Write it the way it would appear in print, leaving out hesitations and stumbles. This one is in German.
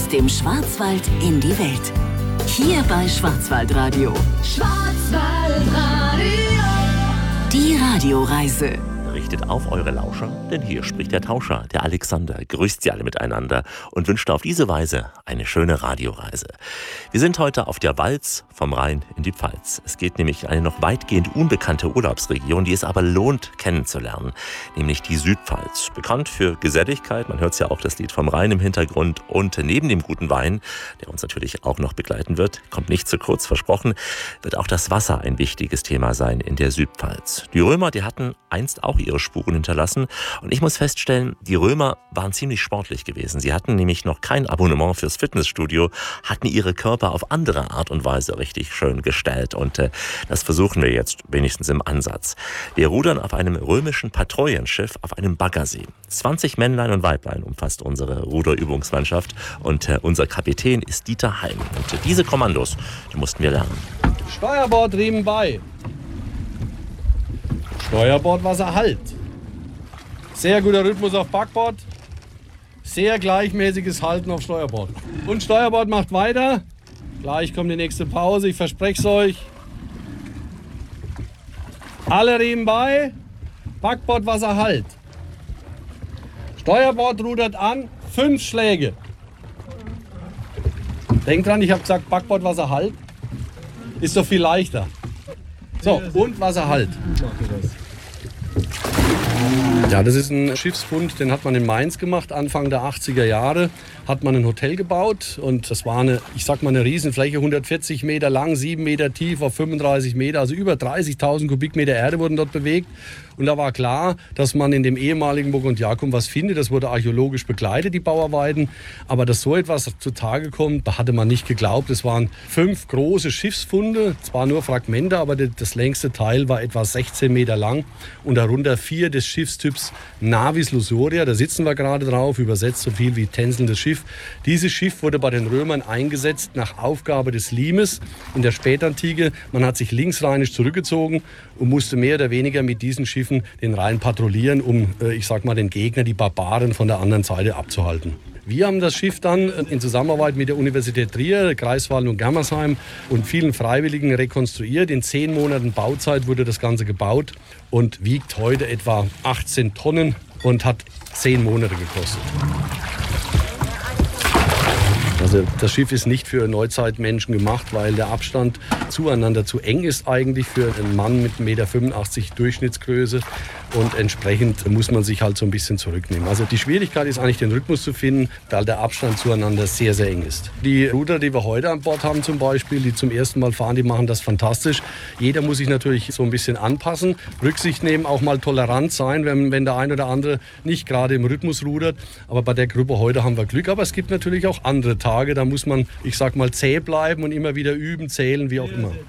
Aus dem Schwarzwald in die Welt. Hier bei Schwarzwaldradio. Schwarzwaldradio. Die Radioreise. Richtet auf eure Lauscher, denn hier spricht der Tauscher, der Alexander, grüßt sie alle miteinander und wünscht auf diese Weise eine schöne Radioreise. Wir sind heute auf der Walz vom Rhein in die Pfalz. Es geht nämlich in eine noch weitgehend unbekannte Urlaubsregion, die es aber lohnt kennenzulernen, nämlich die Südpfalz. Bekannt für Geselligkeit, man hört ja auch das Lied vom Rhein im Hintergrund, und neben dem guten Wein, der uns natürlich auch noch begleiten wird, kommt nicht zu kurz versprochen, wird auch das Wasser ein wichtiges Thema sein in der Südpfalz. Die Römer, die hatten einst auch ihre Spuren hinterlassen. Und ich muss feststellen, die Römer waren ziemlich sportlich gewesen. Sie hatten nämlich noch kein Abonnement fürs Fitnessstudio, hatten ihre Körper auf andere Art und Weise richtig schön gestellt. Und das versuchen wir jetzt wenigstens im Ansatz. Wir rudern auf einem römischen Patrouillenschiff auf einem Baggersee. 20 Männlein und Weiblein umfasst unsere Ruderübungsmannschaft. Und unser Kapitän ist Dieter Heim. Und diese Kommandos, die mussten wir lernen. Steuerbord, Riemen bei. Steuerbord, Wasser, Halt. Sehr guter Rhythmus auf Backbord. Sehr gleichmäßiges Halten auf Steuerbord. Und Steuerbord macht weiter. Gleich kommt die nächste Pause, ich verspreche es euch. Alle Riemen bei. Backbord, Wasser, Halt. Steuerbord rudert an. 5 Schläge. Denkt dran, ich habe gesagt Backbord, Wasser, Halt. Ist doch viel leichter. So, und Wasser, Halt. Ja, das ist ein Schiffsfund, den hat man in Mainz gemacht, Anfang der 80er Jahre. Hat man ein Hotel gebaut und das war eine Riesenfläche, 140 Meter lang, 7 Meter tief auf 35 Meter, also über 30.000 Kubikmeter Erde wurden dort bewegt. Und da war klar, dass man in dem ehemaligen Burg und Jakum was findet. Das wurde archäologisch begleitet, die Bauarbeiten. Aber dass so etwas zutage kommt, da hatte man nicht geglaubt. Es waren 5 große Schiffsfunde, zwar nur Fragmente, aber das längste Teil war etwa 16 Meter lang. Und darunter 4 des Schiffstyps Navis Lusoria. Da sitzen wir gerade drauf, übersetzt so viel wie tänzelndes Schiff. Dieses Schiff wurde bei den Römern eingesetzt nach Aufgabe des Limes in der Spätantike. Man hat sich linksrheinisch zurückgezogen und musste mehr oder weniger mit diesen Schiffen den Rhein patrouillieren, um, den Gegner, die Barbaren von der anderen Seite abzuhalten. Wir haben das Schiff dann in Zusammenarbeit mit der Universität Trier, Greifswald und Germersheim und vielen Freiwilligen rekonstruiert. In 10 Monaten Bauzeit wurde das Ganze gebaut und wiegt heute etwa 18 Tonnen und hat 10 Monate gekostet. Also das Schiff ist nicht für Neuzeitmenschen gemacht, weil der Abstand zueinander zu eng ist eigentlich für einen Mann mit 1,85 Meter Durchschnittsgröße. Und entsprechend muss man sich halt so ein bisschen zurücknehmen. Also die Schwierigkeit ist eigentlich, den Rhythmus zu finden, weil der Abstand zueinander sehr, sehr eng ist. Die Ruder, die wir heute an Bord haben zum Beispiel, die zum ersten Mal fahren, die machen das fantastisch. Jeder muss sich natürlich so ein bisschen anpassen, Rücksicht nehmen, auch mal tolerant sein, wenn der ein oder andere nicht gerade im Rhythmus rudert. Aber bei der Gruppe heute haben wir Glück. Aber es gibt natürlich auch andere Tage, da muss man, zäh bleiben und immer wieder üben, zählen, wie auch immer.